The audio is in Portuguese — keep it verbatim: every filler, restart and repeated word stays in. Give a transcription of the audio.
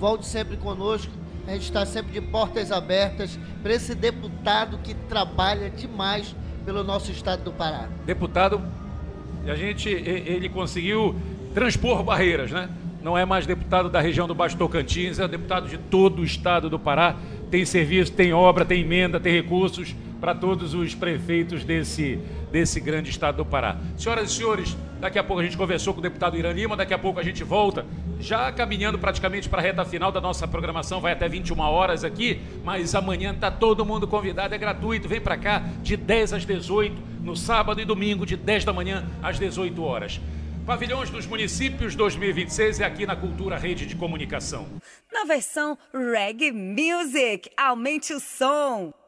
volte sempre conosco. A gente está sempre de portas abertas para esse deputado que trabalha demais pelo nosso estado do Pará. Deputado, a gente, ele conseguiu transpor barreiras, né? Não é mais deputado da região do Baixo Tocantins, é deputado de todo o estado do Pará. Tem serviço, tem obra, tem emenda, tem recursos para todos os prefeitos desse, desse grande estado do Pará. Senhoras e senhores, daqui a pouco a gente conversou com o deputado Irã Lima, daqui a pouco a gente volta, já caminhando praticamente para a reta final da nossa programação, vai até vinte e uma horas aqui, mas amanhã está todo mundo convidado, é gratuito, vem para cá de dez às dezoito, no sábado e domingo de dez da manhã às dezoito horas. Pavilhões dos Municípios dois mil e vinte e seis é aqui na Cultura Rede de Comunicação. Na versão Reggae Music, aumente o som.